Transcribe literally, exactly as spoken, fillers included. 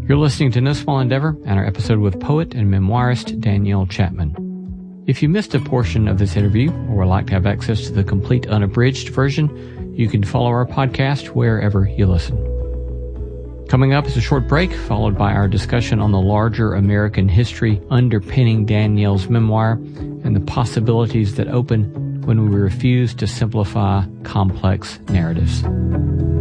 You're listening to No Small Endeavor and our episode with poet and memoirist Danielle Chapman. If you missed a portion of this interview or would like to have access to the complete unabridged version, you can follow our podcast wherever you listen. Coming up is a short break, followed by our discussion on the larger American history underpinning Danielle's memoir and the possibilities that open when we refuse to simplify complex narratives.